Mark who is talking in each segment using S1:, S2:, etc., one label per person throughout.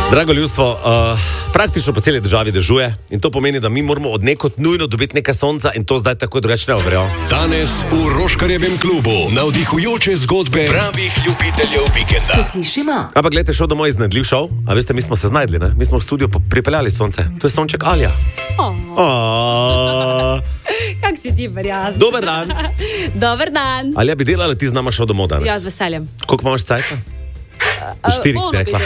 S1: Drago ljudstvo, praktično po celi državi dežuje in to pomeni, da mi moramo od nekod nujno dobiti nekaj sonca in to zdaj tako drugače ne verjel.
S2: Danes v Roškarjevem klubu navdihujoče zgodbe pravih ljubiteljev vikenda.
S3: Se slišimo?
S1: Ampak gledajte, šel domov iznedljiv šov, a veste, mi smo se znajdli, ne? Mi smo v studio pripeljali sonce. To je sonček Alja.
S4: Kak si ti verjazen?
S1: Dober dan.
S4: Dober dan.
S1: Alja, bi delala ti z nama šel domov danes?
S4: Ja, z veseljem.
S1: Koliko imaš cajta? Do 4 si rekla.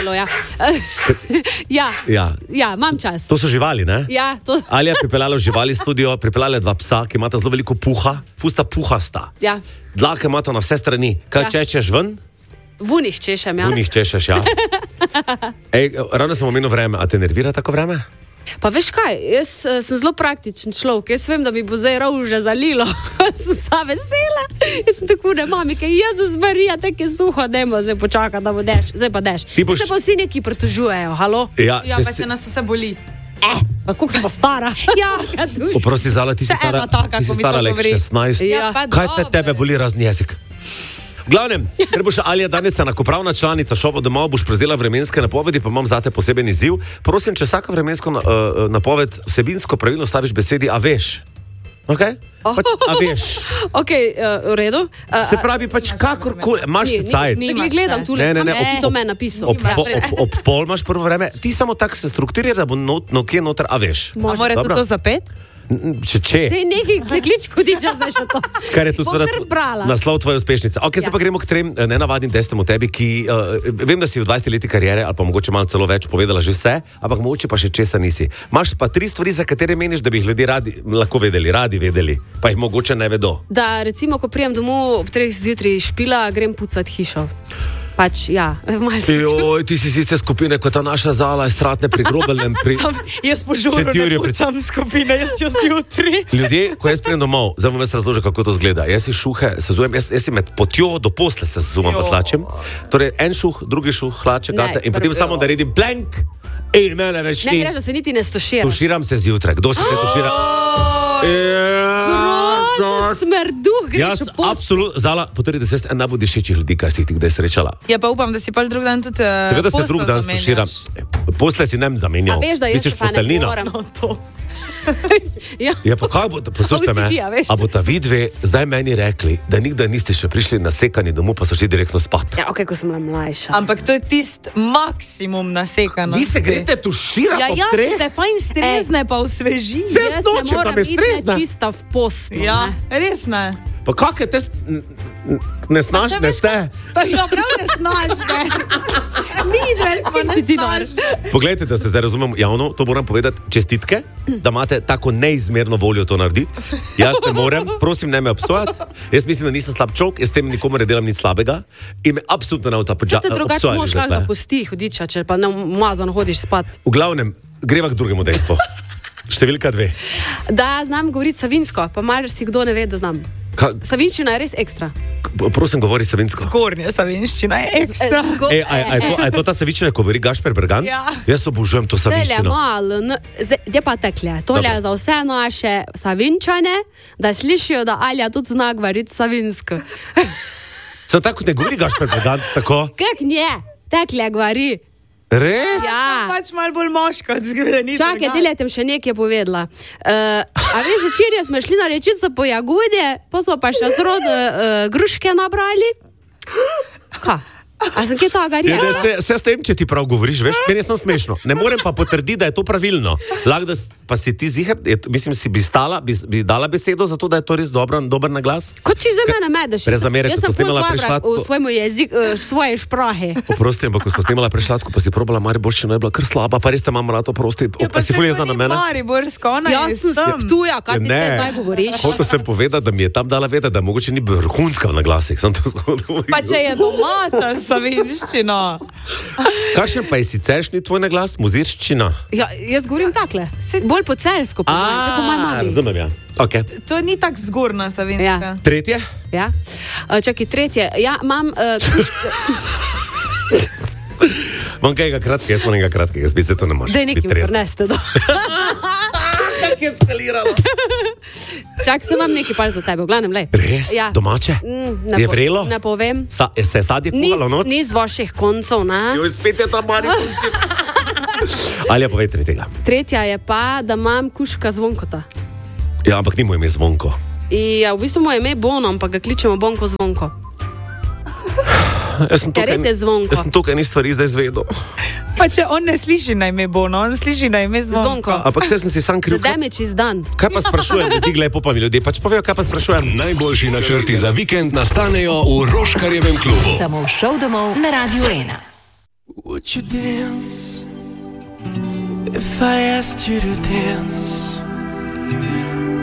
S4: Ja, imam čas.
S1: To so živali, ne?
S4: Ja, to...
S1: Alja je pripeljala v živali studio, pripeljala 2 psa, ki imata zelo veliko puha, fusta puhasta.
S4: Ja.
S1: Dlake imata na vse strani. Kaj češeš ven?
S4: Vunih češem, ja.
S1: Vunih češeš, ja. Ravno sem omenil vreme, a te nervira tako vreme?
S4: Pa veš kaj, jaz sem zelo praktičen človek, jaz vem, da mi bo zdaj rože zalilo, sem sa vesela, jaz sem tako ne mami, kaj Jezus Marija, tako je suho, dajmo zdaj počakati, da bo dež, zdaj pa dež. Se pa vsi neki pritožujejo, halo?
S3: Ja, pa se nas vse boli.
S4: Pa koliko pa stara? Ja,
S1: oprosti, Zala, ti si stara lek 16.
S4: Ja.
S1: Kaj tebe boli razni jezik? V glavnem, ker bo še Alja danes enakopravna članica šova domov, boš prevzela vremenske napovedi, pa imam zate poseben izziv. Prosim, če vsako vremensko napoved vsebinsko pravilno staviš besedi a veš. Ok? Pač a veš.
S4: Ok, v redu.
S1: Se pravi, pač kakorkoli, imaš cajt.
S4: Ne gledam tule, ki to me napisal.
S1: Ob pol imaš prvo vreme, ti samo tako se strukturira, da bo kje noter a veš.
S3: A more to zapet?
S1: Če.
S4: Dej nekaj klikličko diča zdaj še to.
S1: Kar je tu seveda naslov tvoje uspešnice. Ok, se pa gremo k 3 nenavadnim testem o tebi, ki vem, da si v 20 letih karijere, ali pa mogoče malo celo več povedala že vse, ampak mogoče pa še česa nisi. Imaš pa 3 stvari, za katere meniš, da bi jih ljudje lahko radi vedeli, pa jih mogoče ne vedo. Da,
S4: recimo, ko prijem domov ob 3 zjutraj špila, grem pucat hišo. Pač, ja,
S1: ti si sicer skupine, kot ta naša Zala, je stratne pri grobelnem.
S3: Jaz požurno ne pucam skupine, jaz čez jutri.
S1: Ljudje, ko jaz prijem domov, zdaj bom jaz razložil, kako to zgleda. Jaz si šuhe sezujem, jaz si med potjo do posle se sezumam pa slačem. Torej, en šuh, drugi šuh, hlače, gate in potem samo naredim blank in mene več ni.
S4: Ne greš, da se niti ne stošira.
S1: Tuširam se zjutraj. Kdo se te tušira?
S4: Smrduh, greš v post.
S1: Absolutno, Zala, potrdi, da si en najbolj dišečih ljudi, kaj si ti kdaj srečala.
S3: Ja, pa upam, da si pa drug dan tudi
S1: seveda se drug dan stuširam. Posle si nem zamenjal.
S4: A veš, da jaz pa ne moram.
S1: Ja, pa kaj bo, poslušajte me, a bo ta vidve zdaj meni rekli, da nikdaj niste še prišli nasekani domov, pa so šli direktno spat.
S4: Ja, ok, ko sem bila mlajša.
S3: Ampak to je tist maksimum nasekanosti.
S1: Vi se greste tuširati ob 3?
S3: Ja, te fajn strezne pa osveži.
S1: Jaz ne moram
S4: iti čista v post.
S3: Ja, res ne.
S1: Pa kak je te ne snaš, ne ste?
S3: Ja, prav ne snaš, ne. Midve smo ne snaš.
S1: Poglejte, da se zdaj razumem javno, to moram povedati, čestitke, da imate tako neizmerno voljo to narediti. Jaz ne morem, prosim, ne me obsojati. Jaz mislim, da nisem slab človek, jaz tem nikomu ne delam nič slabega in me absolutno ne obsojali.
S4: Te drugače moš lahko zapusti hudiča, če pa ne umazan hodiš spat.
S1: V glavnem, greva k drugemu dejstvu. Številka 2.
S4: Da, znam govoriti savinsko, pa malo si kdo ne ve, da znam. Savinščina je res ekstra.
S1: Prosim, govori savinsko.
S3: Zgornja savinščina je ekstra.
S1: A je to ta savinščina, ko govori Gašper Bergan?
S3: Ja.
S1: Jaz obožujem to savinščino.
S4: Zdaj pa tekle. Tole za vse naše savinčane, da slišijo, da Alja tudi zna govoriti savinsko.
S1: Sem tako ne govori Gašper Bergan, tako?
S4: Kak nje? Tekle govori.
S1: Res?
S4: Ja.
S3: Pač malo bolj moško, zgledani.
S4: Čakaj, deletem še nekaj povedala. A veš, včeraj smo šli na rečico po jagode, pa smo pa še zrod gruške nabrali. Ka? A sem kaj toga rekla?
S1: Se s tem, če ti prav govoriš, veš, meni je samo smešno. Ne morem pa potrditi, da je to pravilno. Lahko, da pa si ti ziher, mislim, si bi dala besedo za to, da je to res dober naglas?
S4: Kot ti za mene medeš?
S1: Jaz sem ful dobra
S4: v svojemu jeziku, v svoje šprahe.
S1: Oprosti, ampak ko smo snemala Prešlatko, pa si probala mariborščino, je bila kar slaba, pa res te imam rad, oprosti.
S3: Ja,
S1: si ful jezna na mene?
S3: Mariborsko, ona je
S4: sem se Ptuja, kaj ti te zdaj govoriš?
S1: Hotel sem povedati, da mi je tam dala vedeti, da mogoče ni vrhunska v naglasih.
S3: Pa če je domača savinščina.
S1: Kakšen pa je siceršnji tvoj naglas, muzirščina?
S4: Ja, jaz govorim takle. Bolj po celsko, po moj mami.
S1: Razumem, ja. Okay.
S3: To ni tak zgorna savinska.
S4: Ja.
S1: 3?
S4: Ja. Čakaj, 3. Ja, imam...
S1: Mam kajega kratkega, jaz mam nekaj kratkega, jaz bi se to ne može.
S4: Daj nekaj prneste do.
S1: Kak je skaliralo?
S4: Čak, sem vam nekaj par za tebe, v glavnem, lej.
S1: Res? Ja. Domače? Je vrelo?
S4: Ne povem.
S1: Se sadje kuhalo not?
S4: Ni z vaših koncov, ne?
S1: Jo, spet je ta mariborček. Ali povej tretjega.
S4: Tretja je pa, da imam kužka Zvonkota.
S1: Ja, ampak ni mu ime Zvonko.
S4: Ja, v bistvu mu je ime Bono, ampak ga kličemo Bonko Zvonko.
S1: Res je
S4: Zvonko.
S1: Jaz sem tukaj ni stvari zdaj zvedel.
S3: Pa če on ne sliši na ime Bono, on sliši na ime Zvonko.
S1: Ampak se sem si sam kriv.
S4: Damage is done.
S1: Kaj pa sprašujem, ljudi glej, pa mi ljudje pač povejo, kaj pa sprašujem.
S2: Najboljši načrti za vikend nastanejo v Roškarjevem klubu.
S5: Samo šov domov na Radio 1.
S6: Would you dance if I asked you to dance?